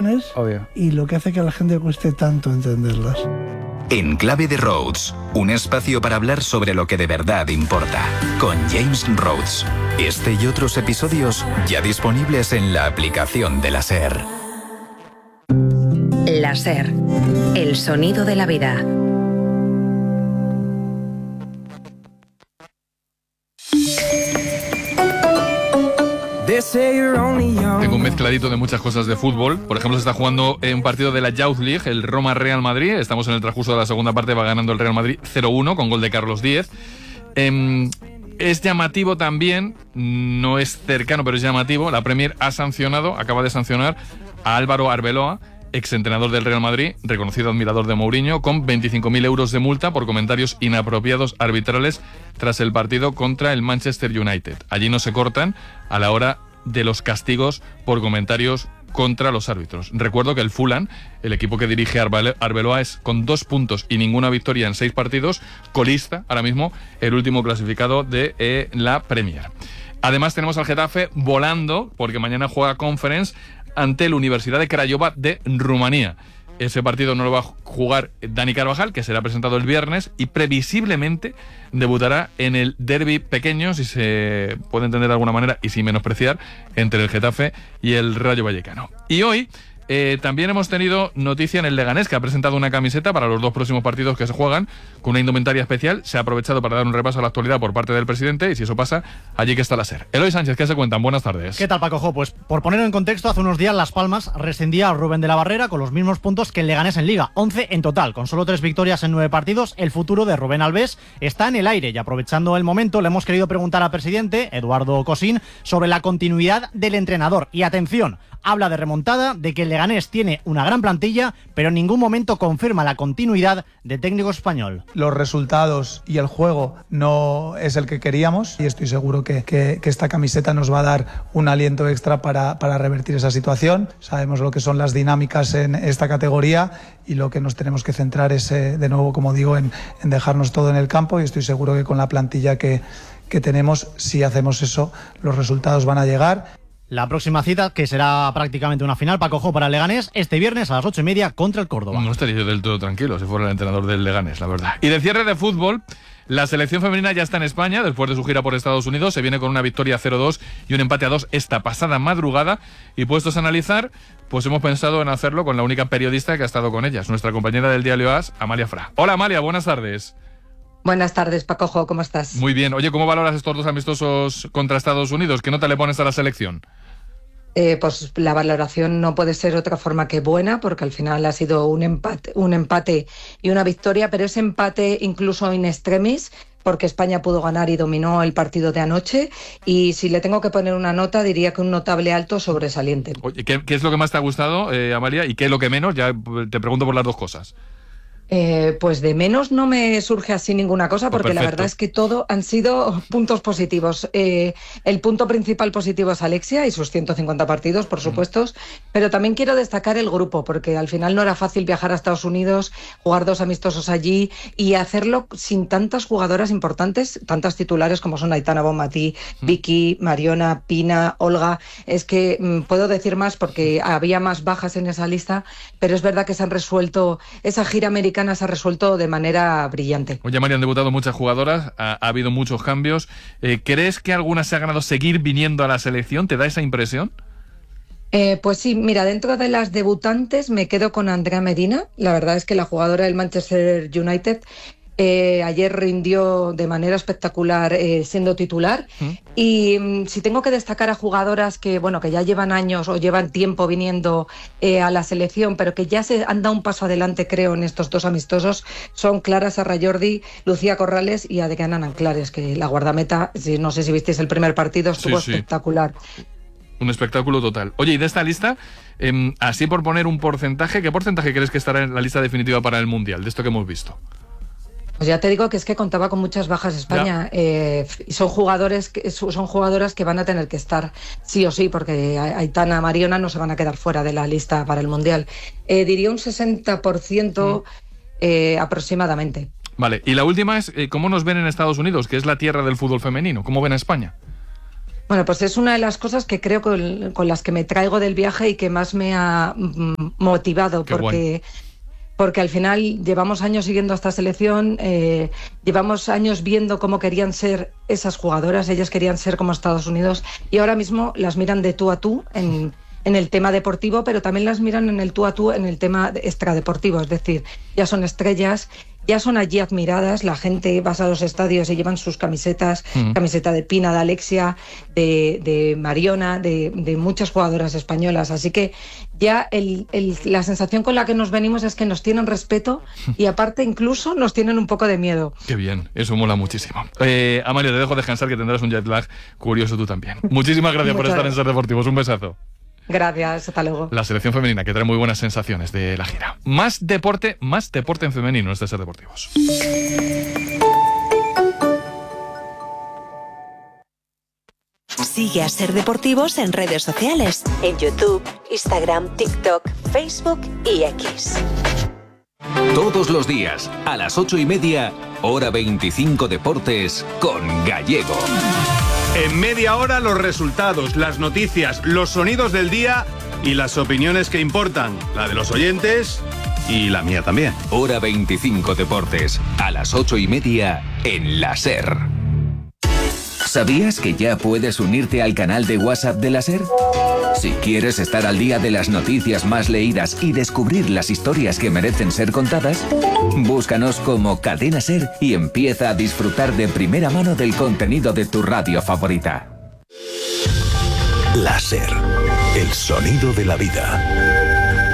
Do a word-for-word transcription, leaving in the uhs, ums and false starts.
explicaciones. Obvio. Y lo que hace que a la gente cueste tanto entenderlas. En Clave de Rhodes, un espacio para hablar sobre lo que de verdad importa, con James Rhodes. Este y otros episodios ya disponibles en la aplicación de la SER. La SER, el sonido de la vida. Tengo un mezcladito de muchas cosas de fútbol. Por ejemplo, se está jugando un partido de la Youth League, el Roma-Real Madrid. Estamos en el transcurso de la segunda parte, va ganando el Real Madrid cero uno con gol de Carlos Díez. Eh, es llamativo también, no es cercano, pero es llamativo. La Premier ha sancionado, acaba de sancionar a Álvaro Arbeloa, exentrenador del Real Madrid, reconocido admirador de Mourinho, con veinticinco mil euros de multa por comentarios inapropiados arbitrales tras el partido contra el Manchester United. Allí no se cortan a la hora de los castigos por comentarios contra los árbitros. Recuerdo que el Fulham, el equipo que dirige Arbeloa, es con dos puntos y ninguna victoria en seis partidos, colista ahora mismo, el último clasificado de eh, la Premier. Además tenemos al Getafe volando, porque mañana juega Conference ante la Universidad de Craiova de Rumanía. Ese partido no lo va a jugar Dani Carvajal, que será presentado el viernes, y previsiblemente debutará en el derbi pequeño, si se puede entender de alguna manera y sin menospreciar, entre el Getafe y el Rayo Vallecano. Y hoy eh, también hemos tenido noticia en el Leganés, que ha presentado una camiseta para los dos próximos partidos que se juegan, con una indumentaria especial. Se ha aprovechado para dar un repaso a la actualidad por parte del presidente, y si eso pasa, allí que está la SER. Eloy Sánchez, ¿qué se cuentan? Buenas tardes. ¿Qué tal, Paco? Pues por ponerlo en contexto, hace unos días Las Palmas rescindía a Rubén de la Barrera con los mismos puntos que el Leganés en Liga, once en total. Con solo tres victorias en nueve partidos, el futuro de Rubén Alves está en el aire, y aprovechando el momento le hemos querido preguntar al presidente, Eduardo Cosín, sobre la continuidad del entrenador. Y atención, habla de remontada, de que el Leganés tiene una gran plantilla, pero en ningún momento confirma la continuidad de técnico español. Los resultados y el juego no es el que queríamos, y estoy seguro que, que, que esta camiseta nos va a dar un aliento extra para, para revertir esa situación. Sabemos lo que son las dinámicas en esta categoría, y lo que nos tenemos que centrar es, eh, de nuevo, como digo, en, en dejarnos todo en el campo, y estoy seguro que con la plantilla que, que tenemos, si hacemos eso, los resultados van a llegar. La próxima cita, que será prácticamente una final, Paco Jo, para el Leganés, este viernes a las ocho y media contra el Córdoba. No estaría yo del todo tranquilo si fuera el entrenador del Leganés, la verdad. Y de cierre de fútbol, la selección femenina ya está en España, después de su gira por Estados Unidos. Se viene con una victoria cero dos y un empate a dos esta pasada madrugada. Y puestos a analizar, pues hemos pensado en hacerlo con la única periodista que ha estado con ellas, nuestra compañera del diario A S, Amalia Fra. Hola, Amalia, buenas tardes. Buenas tardes, Paco Jo, ¿cómo estás? Muy bien. Oye, ¿cómo valoras estos dos amistosos contra Estados Unidos? ¿Qué nota le pones a la selección? Eh, pues la valoración no puede ser otra forma que buena, porque al final ha sido un empate, un empate y una victoria, pero ese empate incluso in extremis, porque España pudo ganar y dominó el partido de anoche, y si le tengo que poner una nota, diría que un notable alto sobresaliente. Oye, ¿qué, qué es lo que más te ha gustado, eh, Amalia, y qué es lo que menos? Ya te pregunto por las dos cosas. Eh, pues de menos no me surge así ninguna cosa, porque Perfecto. La verdad es que todo han sido puntos positivos. Eh, el punto principal positivo es Alexia y sus ciento cincuenta partidos, por supuesto, mm. pero también quiero destacar el grupo, porque al final no era fácil viajar a Estados Unidos, jugar dos amistosos allí y hacerlo sin tantas jugadoras importantes, tantas titulares como son Aitana Bonmatí, mm. Vicky, Mariona, Pina, Olga. Es que mm, puedo decir más porque había más bajas en esa lista, pero es verdad que se han resuelto, esa gira americana se ha resuelto de manera brillante. Oye, María, han debutado muchas jugadoras, ha, ha habido muchos cambios. Eh, ¿Crees que algunas se ha ganado seguir viniendo a la selección? ¿Te da esa impresión? Eh, pues sí, mira, dentro de las debutantes me quedo con Andrea Medina. La verdad es que la jugadora del Manchester United Eh, ayer rindió de manera espectacular eh, siendo titular. ¿Mm? Y mm, si tengo que destacar a jugadoras que bueno que ya llevan años o llevan tiempo viniendo eh, a la selección, pero que ya se han dado un paso adelante, creo, en estos dos amistosos, son Clara Sarrajordi, Lucía Corrales y Adriana Nanclares, que la guardameta, si, no sé si visteis el primer partido, estuvo sí, sí. espectacular. Un espectáculo total. Oye, y de esta lista, eh, así por poner un porcentaje, ¿qué porcentaje crees que estará en la lista definitiva para el Mundial, de esto que hemos visto? Pues ya te digo que es que contaba con muchas bajas España. Eh, y son jugadores que, son jugadoras que van a tener que estar sí o sí, porque Aitana, Mariona no se van a quedar fuera de la lista para el Mundial. Eh, diría un sesenta por ciento mm. eh, aproximadamente. Vale, y la última es, eh, ¿cómo nos ven en Estados Unidos, que es la tierra del fútbol femenino? ¿Cómo ven a España? Bueno, pues es una de las cosas que creo con, con las que me traigo del viaje y que más me ha mm, motivado, Qué porque, porque al final llevamos años siguiendo a esta selección, eh, llevamos años viendo cómo querían ser esas jugadoras, ellas querían ser como Estados Unidos y ahora mismo las miran de tú a tú en, en el tema deportivo, pero también las miran en el tú a tú en el tema extradeportivo, es decir, ya son estrellas. Ya son allí admiradas, la gente va a los estadios y llevan sus camisetas, mm. camiseta de Pina, de Alexia, de, de Mariona, de, de muchas jugadoras españolas. Así que ya el, el, la sensación con la que nos venimos es que nos tienen respeto y aparte incluso nos tienen un poco de miedo. Qué bien, eso mola muchísimo. Eh, Amalia, te dejo descansar que tendrás un jet lag curioso tú también. Muchísimas gracias por estar gracias. en Ser Deportivos, un besazo. Gracias, hasta luego. La selección femenina que trae muy buenas sensaciones de la gira. Más deporte, más deporte en femenino, este Ser Deportivos. Sigue a Ser Deportivos en redes sociales, en YouTube, Instagram, TikTok, Facebook y X. Todos los días, a las ocho y media, hora veinticinco Deportes con Gallego. En media hora los resultados, las noticias, los sonidos del día y las opiniones que importan, la de los oyentes y la mía también. Hora veinticinco Deportes, a las ocho y media en la SER. ¿Sabías que ya puedes unirte al canal de WhatsApp de la SER? Si quieres estar al día de las noticias más leídas y descubrir las historias que merecen ser contadas, búscanos como Cadena SER y empieza a disfrutar de primera mano del contenido de tu radio favorita. La SER, el sonido de la vida.